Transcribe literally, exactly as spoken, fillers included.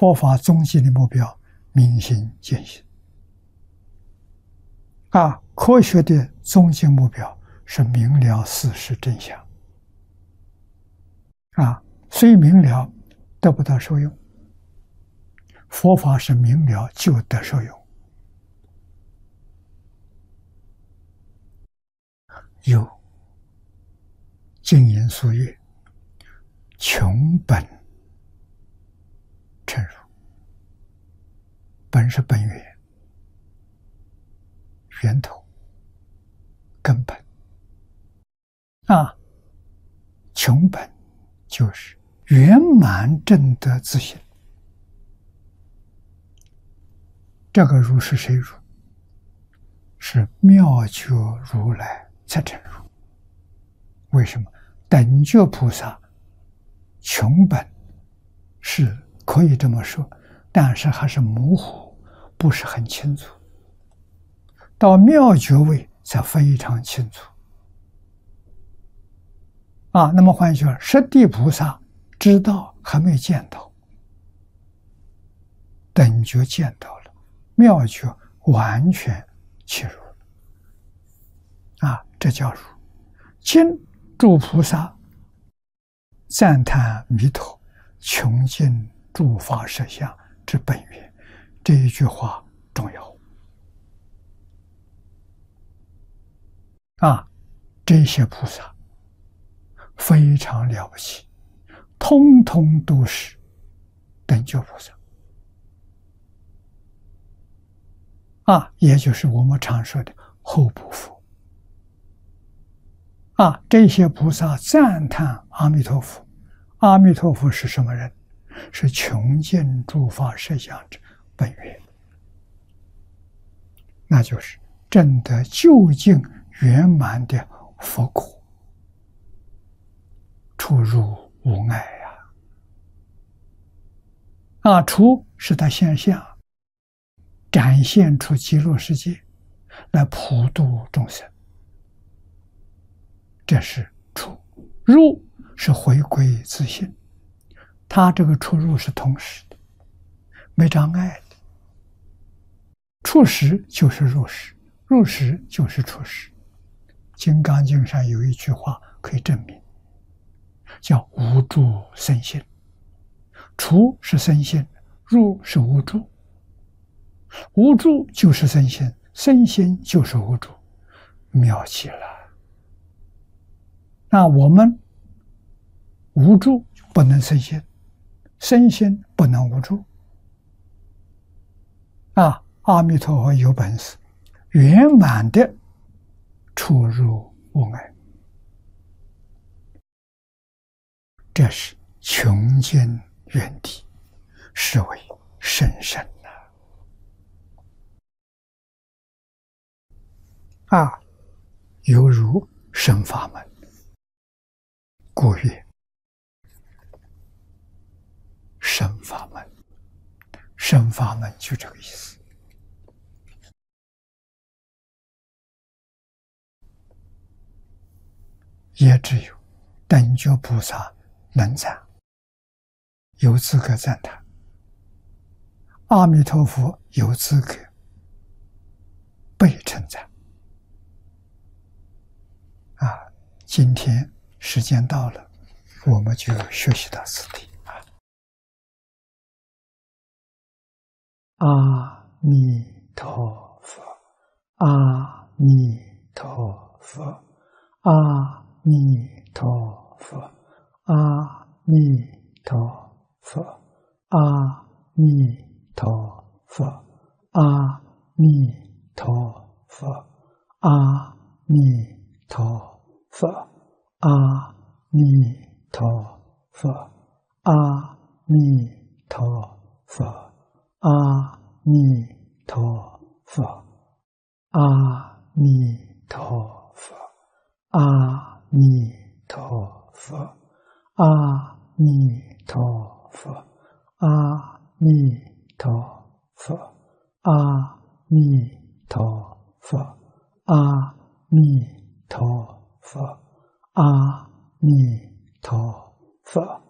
佛法终极的目标，明心见性。啊，科学的终极目标是明了事实真相。啊，虽明了得不到受用，佛法是明了就得受用。有静言肃悦，穷本成儒。本是本源、源头、根本。啊，穷本就是圆满正德自性。这个儒是谁儒？是妙觉如来才成儒。为什么？等觉菩萨穷本是可以这么说，但是还是模糊，不是很清楚。到妙觉位才非常清楚。啊，那么换句话说，十地菩萨知道还没见到，等觉见到了，妙觉完全切入了。啊，这叫儒。今诸菩萨赞叹弥陀穷尽诸法实相之本源，这一句话重要。啊，这些菩萨非常了不起，通通都是等觉菩萨。啊，也就是我们常说的后部佛。啊，这些菩萨赞叹阿弥陀佛，阿弥陀佛是什么人？是穷尽诸法实相之本源，那就是证得究竟圆满的佛果，出入无碍呀！啊，出是他现象，展现出极乐世界来普度众生，这是出。入是回归自性，他这个出入是同时的，没障碍的。出时就是入时，入时就是出时。《金刚经》上有一句话可以证明，叫无住生心。出是生心，入是无住。无住就是生心，生心就是无住，妙极了。那我们无住不能生心，生心不能无住。啊，阿弥陀佛有本事，圆满的出入无碍，这是穷尽远地，是为甚深呐！啊，犹如生法门，故曰生法门。生法门就这个意思。也只有等觉菩萨能赞，有资格赞叹。阿弥陀佛有资格被称赞。啊，今天时间到了，我们就学习到此地。阿弥陀佛，阿弥陀佛，阿弥陀佛，阿弥陀佛，阿弥陀佛，阿弥陀佛，阿弥陀佛，阿弥陀佛，阿弥陀佛，阿弥陀佛，阿弥陀佛，阿弥陀佛，阿弥陀佛，阿弥陀佛，阿弥陀佛，阿弥陀佛，阿弥陀佛。